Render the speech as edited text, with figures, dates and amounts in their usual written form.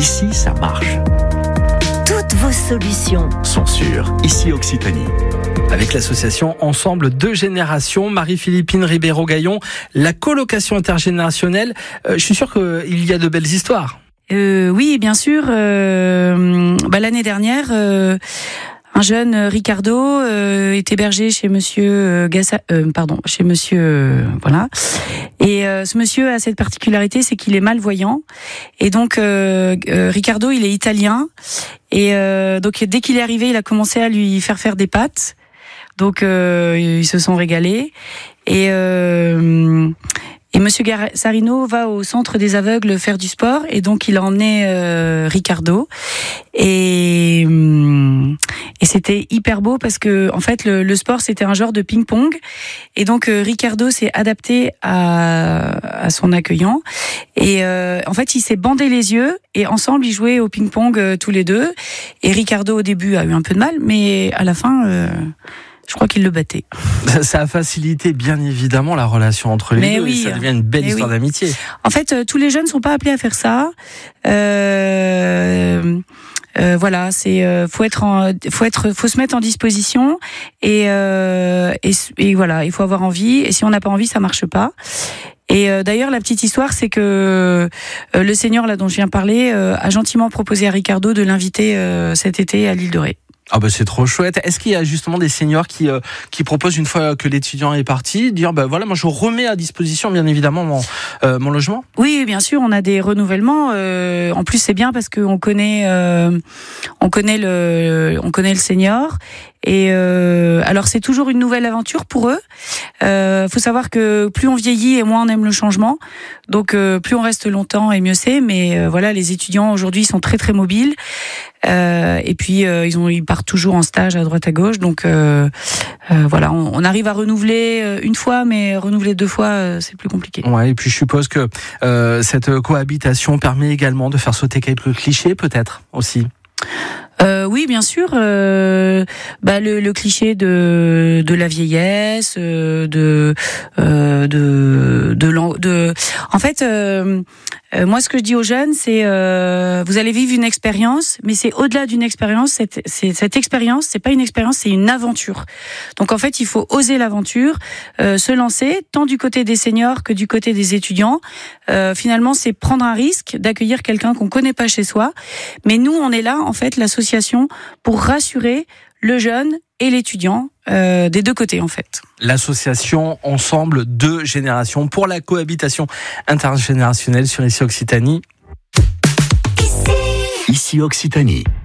Ici, ça marche. Toutes vos solutions Sont sûres. Ici, Occitanie. Avec l'association Ensemble 2 Générations, Marie-Philippine Ribeiro-Gaillon, la colocation intergénérationnelle, je suis sûr qu'il y a de belles histoires. Oui, bien sûr. L'année dernière, un jeune Ricardo est hébergé chez Monsieur voilà. Et ce monsieur a cette particularité, c'est qu'il est malvoyant. Et donc Ricardo, il est italien. Et donc dès qu'il est arrivé, il a commencé à lui faire des pâtes. Donc ils se sont régalés. Et Monsieur Sarino va au centre des aveugles faire du sport, et donc il a emmené Ricardo, et c'était hyper beau parce que en fait le sport c'était un genre de ping-pong, et donc Ricardo s'est adapté à son accueillant, et en fait il s'est bandé les yeux et ensemble ils jouaient au ping-pong tous les deux, et Ricardo au début a eu un peu de mal, mais à la fin je crois qu'il le battait. Ça a facilité bien évidemment la relation entre les deux, oui, et ça devient une belle histoire d'amitié. En fait, tous les jeunes ne sont pas appelés à faire ça. Voilà, faut se mettre en disposition, et voilà, il faut avoir envie, et si on n'a pas envie, ça marche pas. Et d'ailleurs, la petite histoire, c'est que le senior là dont je viens de parler a gentiment proposé à Ricardo de l'inviter cet été à l'île de Ré. Ah bah c'est trop chouette. Est-ce qu'il y a justement des seniors qui proposent, une fois que l'étudiant est parti, dire voilà, moi je remets à disposition bien évidemment mon logement? Oui, bien sûr, on a des renouvellements. En plus c'est bien parce qu'on connaît le senior. Et alors c'est toujours une nouvelle aventure pour eux. Faut savoir que plus on vieillit et moins on aime le changement. Donc plus on reste longtemps et mieux c'est. Mais voilà, les étudiants aujourd'hui sont très très mobiles. Et puis ils partent toujours en stage à droite à gauche. Donc voilà, on arrive à renouveler une fois, mais renouveler 2 fois c'est plus compliqué. Ouais, et puis je suppose que cette cohabitation permet également de faire sauter quelques clichés, peut-être aussi. Oui, bien sûr. Le cliché de la vieillesse, en fait, moi, ce que je dis aux jeunes, c'est vous allez vivre une expérience, mais c'est au-delà d'une expérience. Cette expérience, c'est pas une expérience, c'est une aventure. Donc, en fait, il faut oser l'aventure, se lancer, tant du côté des seniors que du côté des étudiants. Finalement, c'est prendre un risque d'accueillir quelqu'un qu'on connaît pas chez soi. Mais nous, on est là, en fait, l'association, pour rassurer le jeune et l'étudiant, des 2 côtés en fait. L'association Ensemble 2 Générations pour la cohabitation intergénérationnelle sur Ici Occitanie. Ici Occitanie.